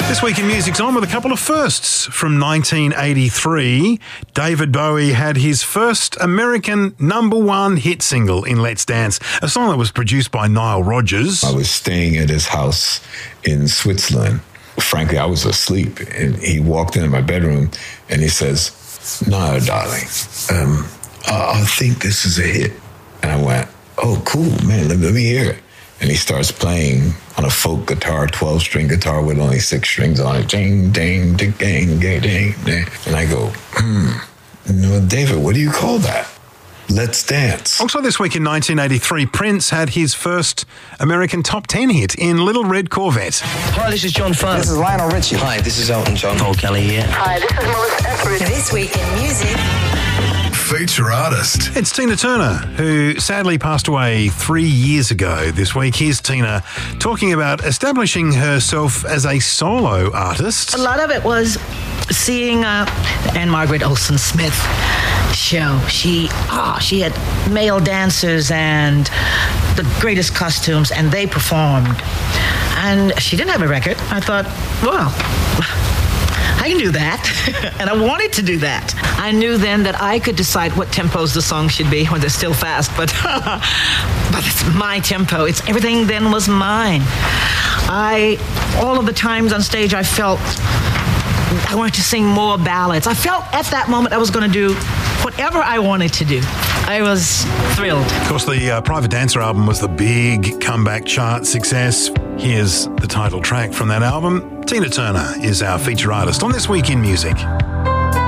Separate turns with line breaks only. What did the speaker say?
This week in Music's on with a couple of firsts. From 1983, David Bowie had his first American #1 hit single in Let's Dance, a song that was produced by Nile Rodgers.
I was staying at his house in Switzerland. Frankly, I was asleep, and he walked into my bedroom and he says, "No, darling, I think this is a hit." And I went, "Oh, cool, man, let me hear it." And he starts playing on a folk guitar, 12-string guitar with only 6 strings on it. Ding, ding, ding, ding, ding, ding. And I go, no, David, what do you call that? Let's Dance.
Also this week in 1983, Prince had his first American top 10 hit in Little Red Corvette.
Hi, this is John Farr.
This is Lionel Richie.
Hi, this is Elton John. Paul Kelly here.
Hi, this is Melissa Etheridge.
This week in music.
Feature artist.
It's Tina Turner, who sadly passed away 3 years ago this week. Here's Tina talking about establishing herself as a solo artist.
A lot of it was seeing Anne Margaret Olsen Smith show. She had male dancers and the greatest costumes, and they performed. And she didn't have a record. I thought, well, I can do that. And I wanted to do that. I knew then that I could decide what tempos the song should be when they're still fast, but it's my tempo. Everything then was mine. All of the times on stage, I felt I wanted to sing more ballads. I felt at that moment I was going to do whatever I wanted to do. I was thrilled.
Of course, the Private Dancer album was the big comeback chart success. Here's the title track from that album. Tina Turner is our feature artist on This Week in Music.